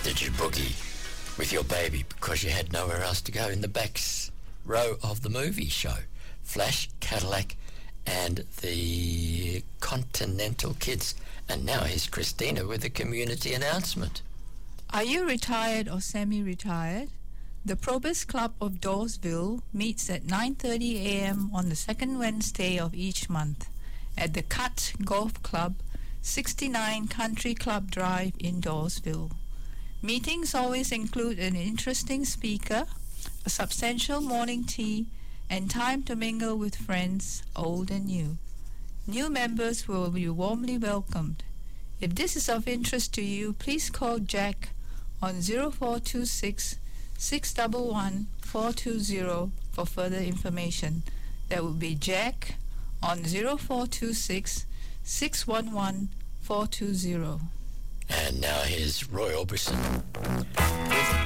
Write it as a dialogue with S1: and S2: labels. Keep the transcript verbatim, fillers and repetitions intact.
S1: Did you boogie with your baby because you had nowhere else to go in the back row of the movie show? Flash, Cadillac, and the Continental Kids. And now here's Christina with a community announcement.
S2: Are you retired or semi-retired? The Probus Club of Dawesville meets at nine thirty a.m. on the second Wednesday of each month at the Cut Golf Club, sixty-nine Country Club Drive in Dawesville. Meetings always include an interesting speaker, a substantial morning tea, and time to mingle with friends, old and new. New members will be warmly welcomed. If this is of interest to you, please call Jack on zero four two six, six one one, four two zero for further information. That will be Jack on zero four two six, six one one, four two zero.
S1: And now here's Roy Orbison with